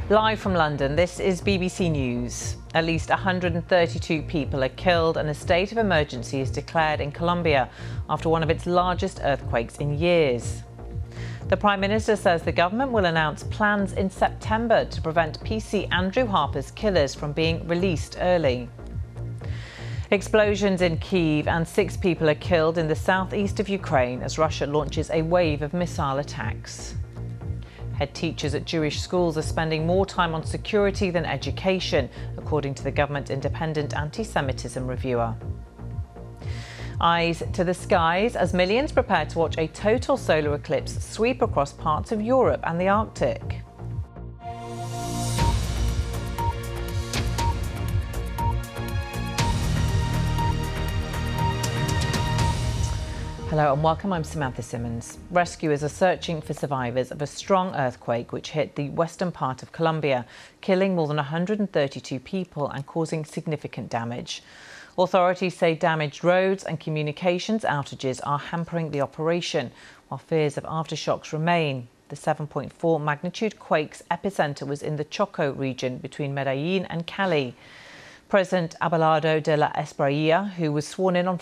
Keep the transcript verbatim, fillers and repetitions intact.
Live from London, this is B B C News. At least one hundred thirty-two people are killed and a state of emergency is declared in Colombia after one of its largest earthquakes in years. The Prime Minister says the government will announce plans in September to prevent P C Andrew Harper's killers from being released early. Explosions in Kyiv and six people are killed in the southeast of Ukraine as Russia launches a wave of missile attacks. Head teachers at Jewish schools are spending more time on security than education, according to the government independent anti-Semitism reviewer. Eyes to the skies as millions prepare to watch a total solar eclipse sweep across parts of Europe and the Arctic. Hello and welcome, I'm Samantha Simmons. Rescuers are searching for survivors of a strong earthquake which hit the western part of Colombia, killing more than one hundred thirty-two people and causing significant damage. Authorities say damaged roads and communications outages are hampering the operation, while fears of aftershocks remain. The seven point four magnitude quake's epicenter was in the Choco region between Medellin and Cali. President Abelardo de la Espriella, who was sworn in on